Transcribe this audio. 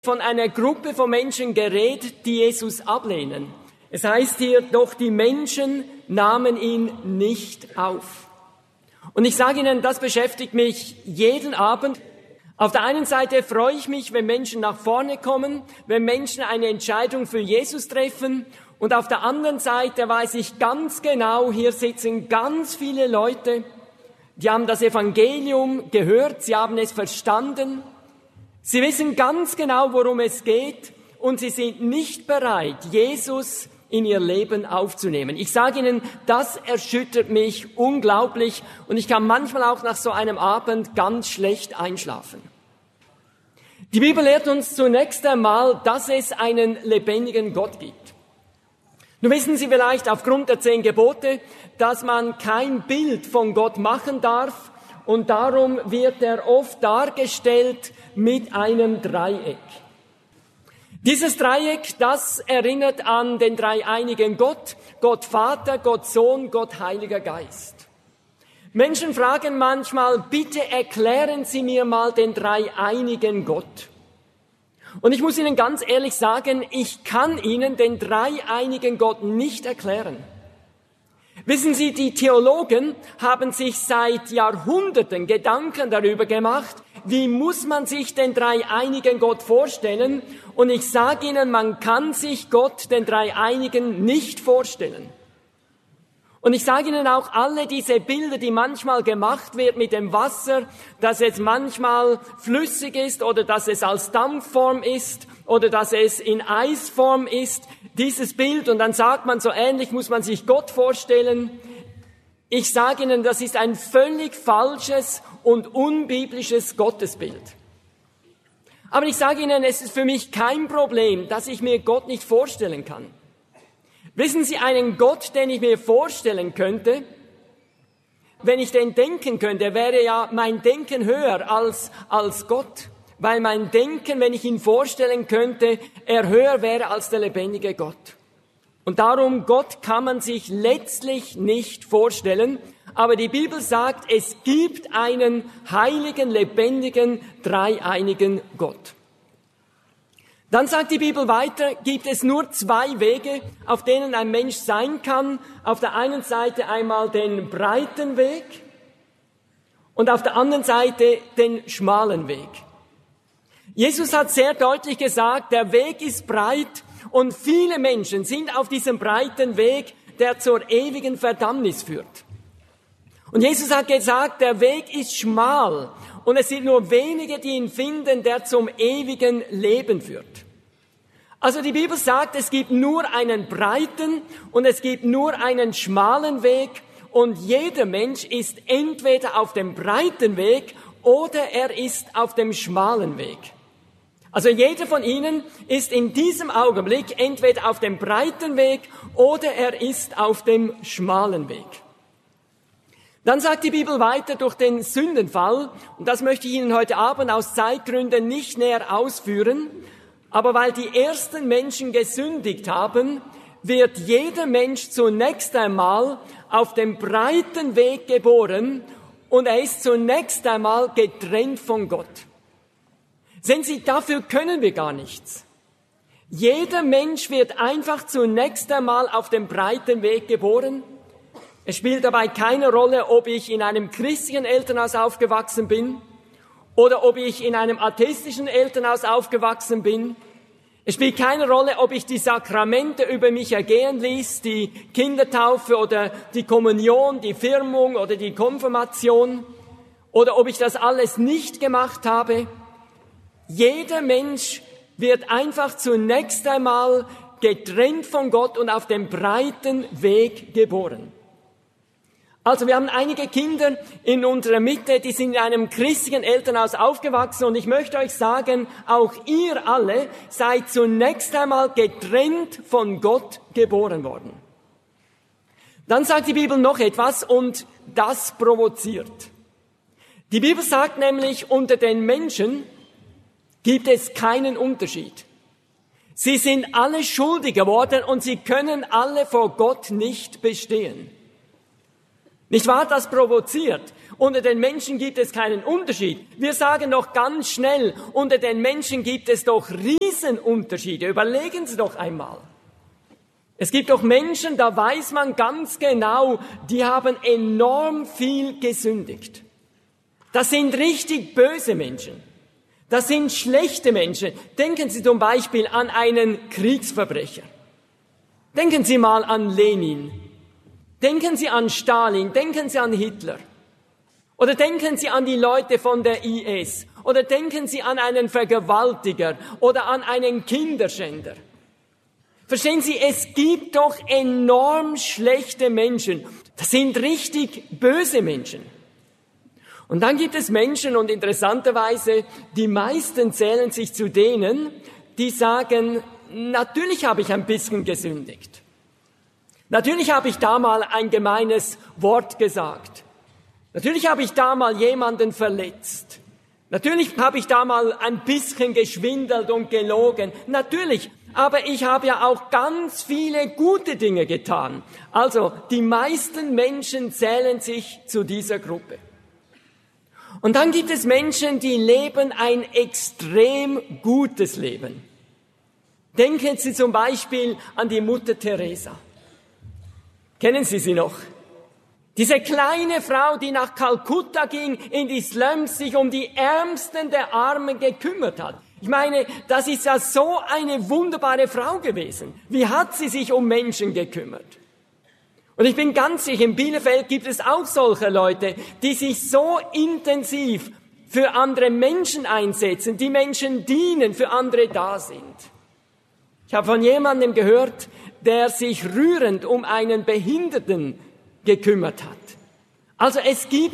von einer Gruppe von Menschen geredet, die Jesus ablehnen. Es heißt hier, doch die Menschen nahmen ihn nicht auf. Und ich sage Ihnen, das beschäftigt mich jeden Abend. Auf der einen Seite freue ich mich, wenn Menschen nach vorne kommen, wenn Menschen eine Entscheidung für Jesus treffen. Und auf der anderen Seite weiß ich ganz genau, hier sitzen ganz viele Leute, die haben das Evangelium gehört, sie haben es verstanden. Sie wissen ganz genau, worum es geht und sie sind nicht bereit, Jesus in ihr Leben aufzunehmen. Ich sage Ihnen, das erschüttert mich unglaublich und ich kann manchmal auch nach so einem Abend ganz schlecht einschlafen. Die Bibel lehrt uns zunächst einmal, dass es einen lebendigen Gott gibt. Nun wissen Sie vielleicht aufgrund der 10 Gebote, dass man kein Bild von Gott machen darf und darum wird er oft dargestellt mit einem Dreieck. Dieses Dreieck, das erinnert an den dreieinigen Gott, Gott Vater, Gott Sohn, Gott Heiliger Geist. Menschen fragen manchmal, bitte erklären Sie mir mal den dreieinigen Gott. Und ich muss Ihnen ganz ehrlich sagen, ich kann Ihnen den dreieinigen Gott nicht erklären. Wissen Sie, die Theologen haben sich seit Jahrhunderten Gedanken darüber gemacht, wie muss man sich den dreieinigen Gott vorstellen? Und ich sage Ihnen, man kann sich Gott, den Dreieinigen, nicht vorstellen. Und ich sage Ihnen auch, alle diese Bilder, die manchmal gemacht wird mit dem Wasser, dass es manchmal flüssig ist oder dass es als Dampfform ist oder dass es in Eisform ist, dieses Bild und dann sagt man, so ähnlich muss man sich Gott vorstellen. Ich sage Ihnen, das ist ein völlig falsches und unbiblisches Gottesbild. Aber ich sage Ihnen, es ist für mich kein Problem, dass ich mir Gott nicht vorstellen kann. Wissen Sie, einen Gott, den ich mir vorstellen könnte, wenn ich den denken könnte, wäre ja mein Denken höher als Gott. Weil mein Denken, wenn ich ihn vorstellen könnte, er höher wäre als der lebendige Gott. Und darum, Gott kann man sich letztlich nicht vorstellen. Aber die Bibel sagt, es gibt einen heiligen, lebendigen, dreieinigen Gott. Dann sagt die Bibel weiter, gibt es nur 2 Wege, auf denen ein Mensch sein kann. Auf der einen Seite einmal den breiten Weg und auf der anderen Seite den schmalen Weg. Jesus hat sehr deutlich gesagt, der Weg ist breit und viele Menschen sind auf diesem breiten Weg, der zur ewigen Verdammnis führt. Und Jesus hat gesagt, der Weg ist schmal und es sind nur wenige, die ihn finden, der zum ewigen Leben führt. Also die Bibel sagt, es gibt nur einen breiten und es gibt nur einen schmalen Weg und jeder Mensch ist entweder auf dem breiten Weg oder er ist auf dem schmalen Weg. Also jeder von Ihnen ist in diesem Augenblick entweder auf dem breiten Weg oder er ist auf dem schmalen Weg. Dann sagt die Bibel weiter durch den Sündenfall, und das möchte ich Ihnen heute Abend aus Zeitgründen nicht näher ausführen, aber weil die ersten Menschen gesündigt haben, wird jeder Mensch zunächst einmal auf dem breiten Weg geboren und er ist zunächst einmal getrennt von Gott. Sehen Sie, dafür können wir gar nichts. Jeder Mensch wird einfach zunächst einmal auf dem breiten Weg geboren. Es spielt dabei keine Rolle, ob ich in einem christlichen Elternhaus aufgewachsen bin oder ob ich in einem atheistischen Elternhaus aufgewachsen bin. Es spielt keine Rolle, ob ich die Sakramente über mich ergehen ließ, die Kindertaufe oder die Kommunion, die Firmung oder die Konfirmation oder ob ich das alles nicht gemacht habe. Jeder Mensch wird einfach zunächst einmal getrennt von Gott und auf dem breiten Weg geboren. Also wir haben einige Kinder in unserer Mitte, die sind in einem christlichen Elternhaus aufgewachsen und ich möchte euch sagen, auch ihr alle seid zunächst einmal getrennt von Gott geboren worden. Dann sagt die Bibel noch etwas und das provoziert. Die Bibel sagt nämlich, unter den Menschen gibt es keinen Unterschied. Sie sind alle schuldig geworden und sie können alle vor Gott nicht bestehen. Nicht wahr? Das provoziert. unter den Menschen gibt es keinen Unterschied. Wir sagen doch ganz schnell, unter den Menschen gibt es doch Riesenunterschiede. Überlegen Sie doch einmal. Es gibt doch Menschen, da weiß man ganz genau, die haben enorm viel gesündigt. Das sind richtig böse Menschen. Das sind schlechte Menschen. Denken Sie zum Beispiel an einen Kriegsverbrecher. Denken Sie mal an Lenin. Denken Sie an Stalin. Denken Sie an Hitler. Oder denken Sie an die Leute von der IS. Oder denken Sie an einen Vergewaltiger oder an einen Kinderschänder. Verstehen Sie, es gibt doch enorm schlechte Menschen. Das sind richtig böse Menschen. Und dann gibt es Menschen, und interessanterweise, die meisten zählen sich zu denen, die sagen, natürlich habe ich ein bisschen gesündigt. Natürlich habe ich da mal ein gemeines Wort gesagt. Natürlich habe ich da mal jemanden verletzt. Natürlich habe ich da mal ein bisschen geschwindelt und gelogen. Natürlich. Aber ich habe ja auch ganz viele gute Dinge getan. Also, die meisten Menschen zählen sich zu dieser Gruppe. Und dann gibt es Menschen, die leben ein extrem gutes Leben. Denken Sie zum Beispiel an die Mutter Teresa. Kennen Sie sie noch? Diese kleine Frau, die nach Kalkutta ging, in die Slums, sich um die Ärmsten der Armen gekümmert hat. Ich meine, das ist ja so eine wunderbare Frau gewesen. Wie hat sie sich um Menschen gekümmert? Und ich bin ganz sicher, in Bielefeld gibt es auch solche Leute, die sich so intensiv für andere Menschen einsetzen, die Menschen dienen, für andere da sind. Ich habe von jemandem gehört, der sich rührend um einen Behinderten gekümmert hat. Also es gibt